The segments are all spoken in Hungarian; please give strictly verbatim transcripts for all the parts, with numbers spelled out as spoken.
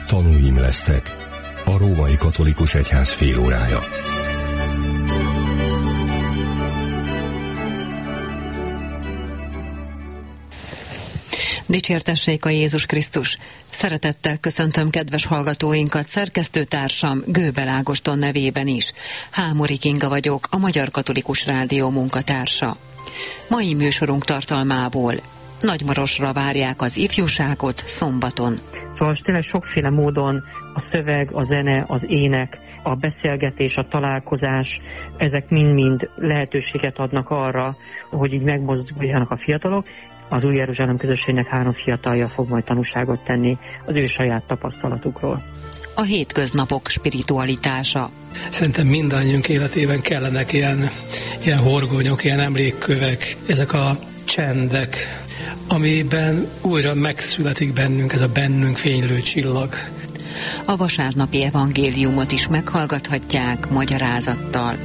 Tanúim lesztek. A Római Katolikus Egyház félórája. Dicsértessék a Jézus Krisztus! Szeretettel köszöntöm kedves hallgatóinkat, szerkesztőtársam Gőbel Ágoston nevében is. Hámori Kinga vagyok, a Magyar Katolikus Rádió munkatársa. Mai műsorunk tartalmából: Nagymarosra várják az ifjúságot szombaton. Szóval tényleg sokféle módon a szöveg, a zene, az ének, a beszélgetés, a találkozás, ezek mind-mind lehetőséget adnak arra, hogy így megmozduljanak a fiatalok. Az Új Jeruzsálem közösségnek három fiatalja fog majd tanúságot tenni az ő saját tapasztalatukról. A hétköznapok spiritualitása. Szerintem mindannyiunk életében kellenek ilyen, ilyen horgonyok, ilyen emlékkövek, ezek a csendek, amiben újra megszületik bennünk ez a bennünk fénylő csillag. A vasárnapi evangéliumot is meghallgathatják magyarázattal.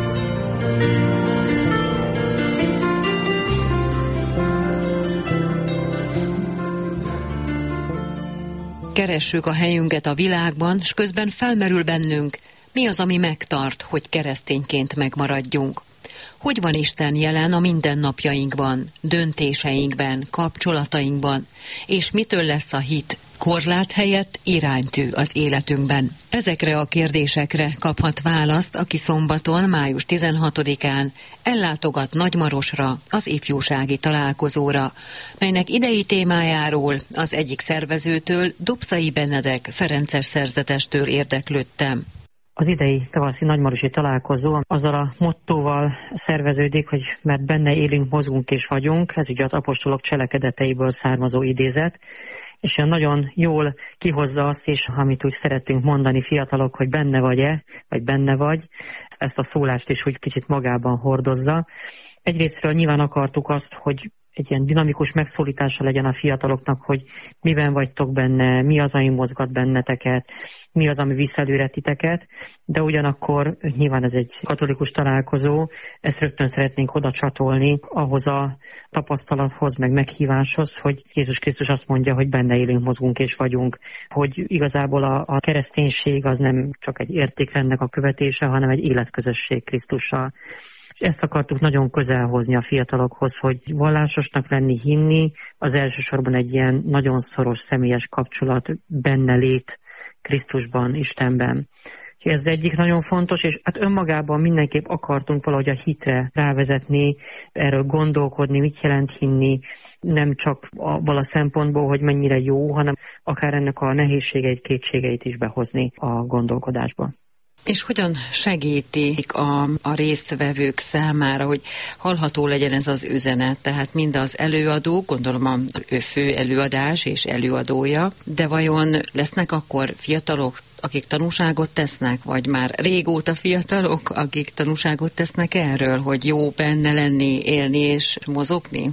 Keressük a helyünket a világban, s közben felmerül bennünk, mi az, ami megtart, hogy keresztényként megmaradjunk. Hogy van Isten jelen a mindennapjainkban, döntéseinkben, kapcsolatainkban, és mitől lesz a hit korlát helyett iránytű az életünkben? Ezekre a kérdésekre kaphat választ, aki szombaton, május tizenhatodikán ellátogat Nagymarosra, az ifjúsági találkozóra, melynek idei témájáról az egyik szervezőtől, Dobszai Benedek ferences szerzetestől érdeklődtem. Az idei tavaszi nagymarosi találkozó azzal a mottóval szerveződik, hogy mert benne élünk, mozgunk és vagyunk, ez ugye az apostolok cselekedeteiből származó idézet, és olyan nagyon jól kihozza azt is, amit úgy szeretünk mondani fiatalok, hogy benne vagy-e, vagy benne vagy, ezt a szólást is úgy kicsit magában hordozza. Egyrésztről nyilván akartuk azt, hogy egy ilyen dinamikus megszólítása legyen a fiataloknak, hogy miben vagytok benne, mi az, ami mozgat benneteket, mi az, ami visz előre titeket, de ugyanakkor nyilván ez egy katolikus találkozó, ezt rögtön szeretnénk oda csatolni ahhoz a tapasztalathoz, meg meghíváshoz, hogy Jézus Krisztus azt mondja, hogy benne élünk, mozgunk és vagyunk, hogy igazából a, a kereszténység az nem csak egy értékrendnek a követése, hanem egy életközösség Krisztussal. És ezt akartuk nagyon közel hozni a fiatalokhoz, hogy vallásosnak lenni, hinni, az elsősorban egy ilyen nagyon szoros személyes kapcsolat, benne lét Krisztusban, Istenben. És ez egyik nagyon fontos, és hát önmagában mindenképp akartunk valahogy a hitre rávezetni, erről gondolkodni, mit jelent hinni, nem csak abban a szempontból, hogy mennyire jó, hanem akár ennek a nehézségeit, kétségeit is behozni a gondolkodásba. És hogyan segítik a, a résztvevők számára, hogy hallható legyen ez az üzenet? Tehát mind az előadó, gondolom a ő fő előadás és előadója, de vajon lesznek akkor fiatalok, akik tanúságot tesznek, vagy már régóta fiatalok, akik tanúságot tesznek erről, hogy jó benne lenni, élni és mozogni?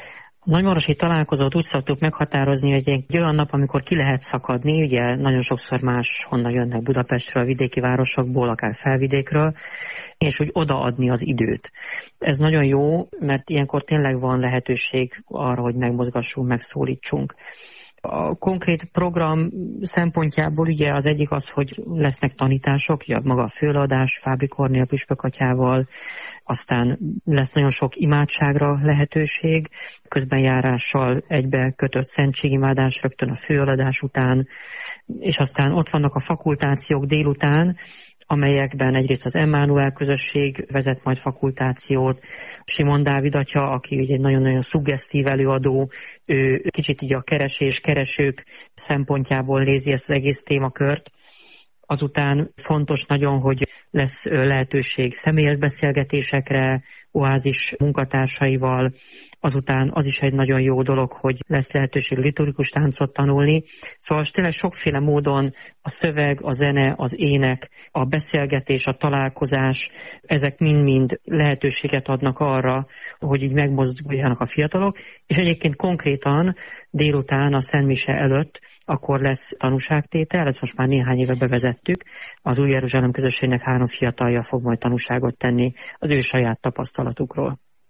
A nagymarosi találkozót úgy szoktuk meghatározni, hogy egy olyan nap, amikor ki lehet szakadni, ugye nagyon sokszor máshonnan jönnek Budapestről, a vidéki városokból, akár felvidékről, és úgy odaadni az időt. Ez nagyon jó, mert ilyenkor tényleg van lehetőség arra, hogy megmozgassunk, megszólítsunk. A konkrét program szempontjából ugye az egyik az, hogy lesznek tanítások, ugye maga a főadás Fábri Kornél püspökatyával, aztán lesz nagyon sok imádságra lehetőség, közbenjárással egybe kötött szentségimádás rögtön a főadás után, és aztán ott vannak a fakultációk délután, amelyekben egyrészt az Emmanuel közösség vezet majd fakultációt, Simon Dávid atya, aki ugye egy nagyon-nagyon szuggesztív előadó, ő kicsit így a keresés, keresők szempontjából nézi ezt az egész témakört. Azután fontos nagyon, hogy lesz lehetőség személyes beszélgetésekre, oázis munkatársaival, azután az is egy nagyon jó dolog, hogy lesz lehetőség liturgikus táncot tanulni. Szóval tényleg sokféle módon a szöveg, a zene, az ének, a beszélgetés, a találkozás, ezek mind-mind lehetőséget adnak arra, hogy így megmozduljanak a fiatalok, és egyébként konkrétan délután a Szent Mise előtt akkor lesz tanúságtétel, ezt most már néhány éve bevezettük, az Új Jeruzsálem közösségnek három fiatalja fog majd tanúságot tenni az ő saját tapasztalatukról.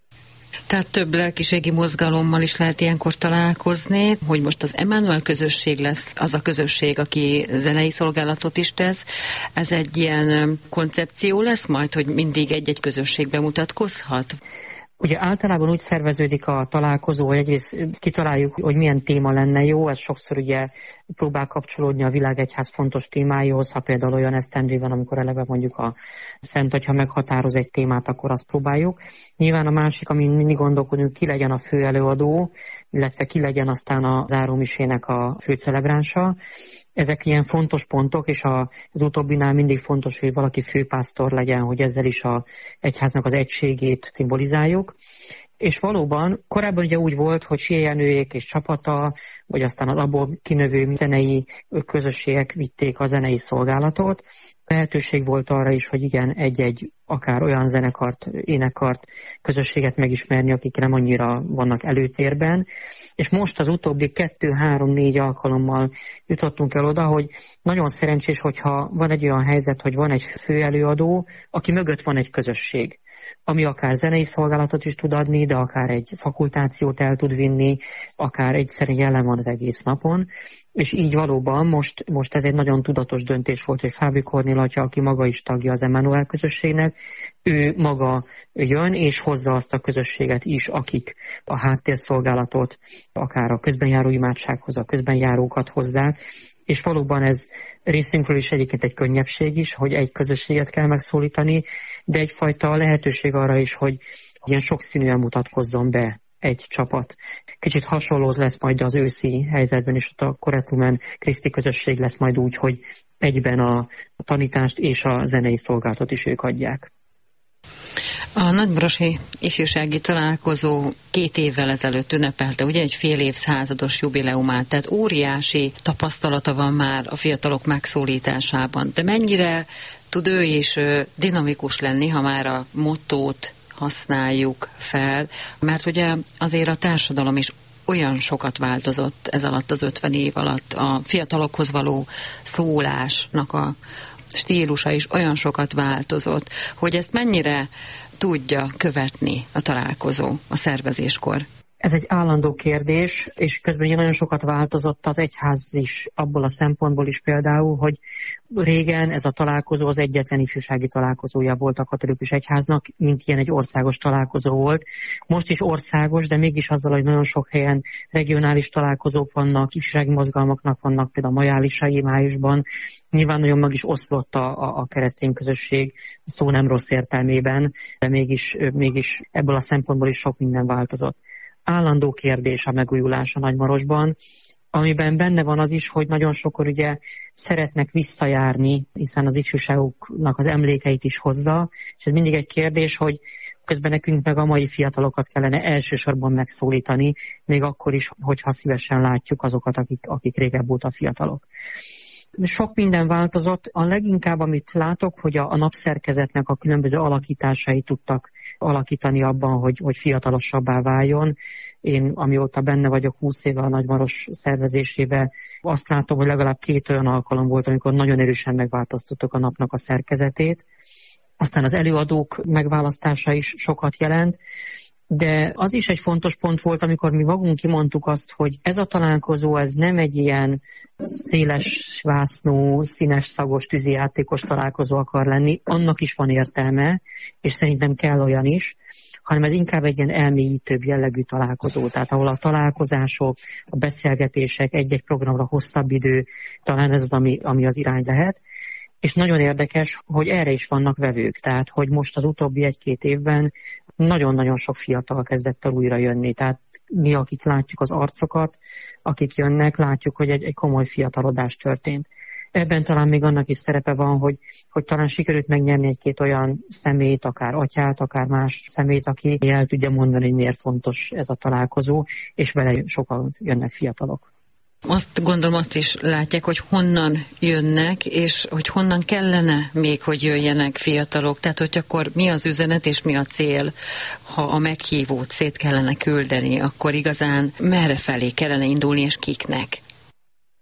Tehát több lelkiségi mozgalommal is lehet ilyenkor találkozni, hogy most az Emmanuel közösség lesz az a közösség, aki zenei szolgálatot is tesz. Ez egy ilyen koncepció lesz majd, hogy mindig egy-egy közösség bemutatkozhat? Ugye általában úgy szerveződik a találkozó, hogy egyrészt kitaláljuk, hogy milyen téma lenne jó, ez sokszor ugye próbál kapcsolódni a világegyház fontos témáihoz, ha például olyan esztendő van, amikor eleve mondjuk a Szent Atya meghatároz egy témát, akkor azt próbáljuk. Nyilván a másik, amin mindig gondolkodunk, ki legyen a fő előadó, illetve ki legyen aztán a zárómisének a fő celebránsa. Ezek ilyen fontos pontok, és az utóbbinál mindig fontos, hogy valaki főpásztor legyen, hogy ezzel is az egyháznak az egységét szimbolizáljuk. És valóban korábban ugye úgy volt, hogy Sier Jenőjék és csapata, vagy aztán az abból kinövő zenei közösségek vitték a zenei szolgálatot. Lehetőség volt arra is, hogy igen, egy-egy akár olyan zenekart, énekkart, közösséget megismerni, akik nem annyira vannak előtérben. És most az utóbbi kettő, három, négy alkalommal jutottunk el oda, hogy nagyon szerencsés, hogyha van egy olyan helyzet, hogy van egy fő előadó, aki mögött van egy közösség, ami akár zenei szolgálatot is tud adni, de akár egy fakultációt el tud vinni, akár egyszerűen jelen van az egész napon. És így valóban most, most ez egy nagyon tudatos döntés volt, hogy Fábri Kornél atya, aki maga is tagja az Emmanuel közösségnek, ő maga jön és hozza azt a közösséget is, akik a háttérszolgálatot, akár a közbenjáró imádsághoz, a közbenjárókat hozzák, és valóban ez részünkről is egyébként egy könnyebbség is, hogy egy közösséget kell megszólítani, de egyfajta lehetőség arra is, hogy ilyen sokszínűen mutatkozzon be egy csapat. Kicsit hasonló lesz majd az őszi helyzetben is, ott a Koretlumen Kriszti közösség lesz majd úgy, hogy egyben a tanítást és a zenei szolgálatot is ők adják. A nagymorosi ifjúsági találkozó két évvel ezelőtt ünnepelte ugye egy fél évszázados jubileumát, tehát óriási tapasztalata van már a fiatalok megszólításában. De mennyire tud ő is dinamikus lenni, ha már a mottót használjuk fel, mert ugye azért a társadalom is olyan sokat változott ez alatt az ötven év alatt, a fiatalokhoz való szólásnak a stílusa is olyan sokat változott, hogy ezt mennyire tudja követni a találkozó a szervezéskor? Ez egy állandó kérdés, és közben ugye nagyon sokat változott az egyház is abból a szempontból is például, hogy régen ez a találkozó az egyetlen ifjúsági találkozója volt a katolikus egyháznak, mint ilyen egy országos találkozó volt. Most is országos, de mégis azzal, hogy nagyon sok helyen regionális találkozók vannak, ifjúsági mozgalmaknak vannak, például a majálisai májusban. Nyilván nagyon meg is oszlott a, a, a keresztény közösség, szó nem rossz értelmében, de mégis, mégis ebből a szempontból is sok minden változott. Állandó kérdés a megújulás a Nagymarosban, amiben benne van az is, hogy nagyon sokan ugye szeretnek visszajárni, hiszen az ifjúságuknak az emlékeit is hozza, és ez mindig egy kérdés, hogy közben nekünk meg a mai fiatalokat kellene elsősorban megszólítani, még akkor is, hogyha szívesen látjuk azokat, akik, akik régebb óta fiatalok. Sok minden változott. A leginkább, amit látok, hogy a, a napszerkezetnek a különböző alakításai tudtak alakítani abban, hogy, hogy fiatalosabbá váljon. Én, amióta benne vagyok húsz éve a Nagymaros szervezésébe, azt látom, hogy legalább két olyan alkalom volt, amikor nagyon erősen megváltoztattuk a napnak a szerkezetét. Aztán az előadók megválasztása is sokat jelent. De az is egy fontos pont volt, amikor mi magunk kimondtuk azt, hogy ez a találkozó, ez nem egy ilyen széles vásznú, színes szagos, tűzijátékos találkozó akar lenni, annak is van értelme, és szerintem kell olyan is, hanem ez inkább egy ilyen elmélyítőbb jellegű találkozó, tehát ahol a találkozások, a beszélgetések, egy-egy programra hosszabb idő, talán ez az, ami, ami az irány lehet. És nagyon érdekes, hogy erre is vannak vevők, tehát hogy most az utóbbi egy-két évben nagyon-nagyon sok fiatal kezdett el újra jönni. Tehát mi, akik látjuk az arcokat, akik jönnek, látjuk, hogy egy, egy komoly fiatalodás történt. Ebben talán még annak is szerepe van, hogy, hogy talán sikerült megnyerni egy-két olyan személyt, akár atyát, akár más személyt, aki el tudja mondani, hogy miért fontos ez a találkozó, és vele sokan jönnek fiatalok. Azt gondolom, azt is látják, hogy honnan jönnek, és hogy honnan kellene még, hogy jöjjenek fiatalok. Tehát, hogy akkor mi az üzenet és mi a cél, ha a meghívót szét kellene küldeni, akkor igazán merre felé kellene indulni, és kiknek?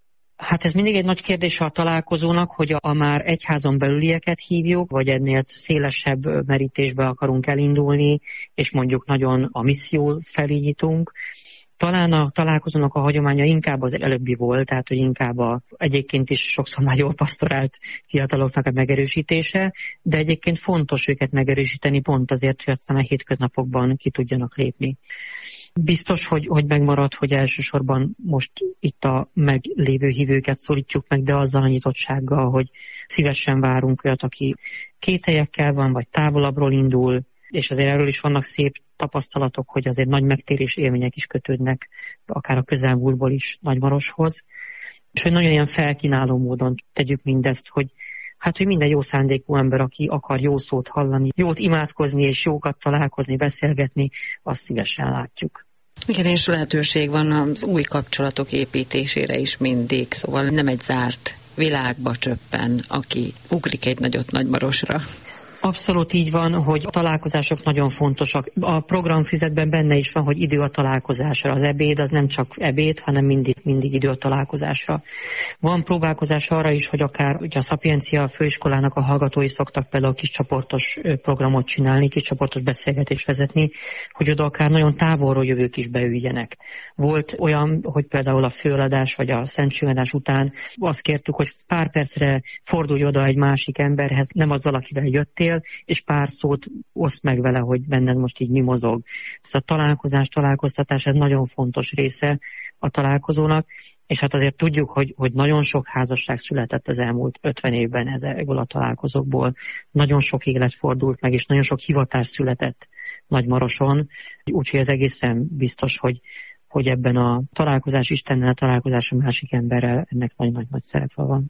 Hát ez mindig egy nagy kérdés a találkozónak, hogy a már egyházon belülieket hívjuk, vagy ennél szélesebb merítésbe akarunk elindulni, és mondjuk nagyon a misszió felé nyitunk. Talán a találkozónak a hagyománya inkább az előbbi volt, tehát hogy inkább a, egyébként is sokszor már jól pasztorált fiataloknak a megerősítése, de egyébként fontos őket megerősíteni pont azért, hogy aztán a hétköznapokban ki tudjanak lépni. Biztos, hogy, hogy megmarad, hogy elsősorban most itt a meglévő hívőket szólítjuk meg, de azzal a nyitottsággal, hogy szívesen várunk olyat, aki kételyekkel van, vagy távolabbról indul, és azért erről is vannak szép tapasztalatok, hogy azért nagy megtérés élmények is kötődnek, akár a közelmúltból is Nagymaroshoz. És hogy nagyon ilyen felkínáló módon tegyük mindezt, hogy hát, hogy minden jó szándékú ember, aki akar jó szót hallani, jót imádkozni és jókat találkozni, beszélgetni, azt szívesen látjuk. Igen, és lehetőség van az új kapcsolatok építésére is mindig, szóval nem egy zárt világba csöppen, aki ugrik egy nagyot Nagymarosra. Abszolút így van, hogy a találkozások nagyon fontosak. A programfüzetben benne is van, hogy idő a találkozásra. Az ebéd az nem csak ebéd, hanem mindig, mindig idő a találkozásra. Van próbálkozás arra is, hogy akár ugye a Szapiencia főiskolának a hallgatói szoktak például kis csoportos programot csinálni, kis csoportos beszélgetést vezetni, hogy oda akár nagyon távolról jövők is beüljenek. Volt olyan, hogy például a főadás vagy a szentségadás után azt kértük, hogy pár percre fordulj oda egy másik emberhez, nem azzal, akivel jöttél, és pár szót oszd meg vele, hogy benned most így mi mozog. Ez a találkozás, találkoztatás, ez nagyon fontos része a találkozónak, és hát azért tudjuk, hogy, hogy nagyon sok házasság született az elmúlt ötven évben ezekből a találkozókból. Nagyon sok élet fordult meg, és nagyon sok hivatás született Nagymaroson, úgyhogy ez egészen biztos, hogy, hogy ebben a találkozás Istennel, a találkozás a másik emberrel ennek nagy-nagy-nagy szerepe van.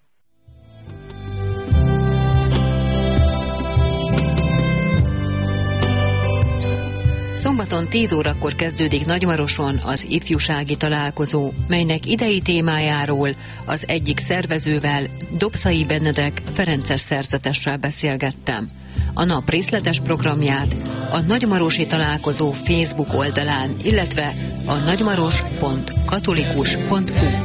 Szombaton tíz órakor kezdődik Nagymaroson az ifjúsági találkozó, melynek idei témájáról az egyik szervezővel, Dobszai Benedek ferences szerzetessel beszélgettem. A nap részletes programját a Nagymarosi találkozó Facebook oldalán, illetve a nagymaros pont katolikus pont hu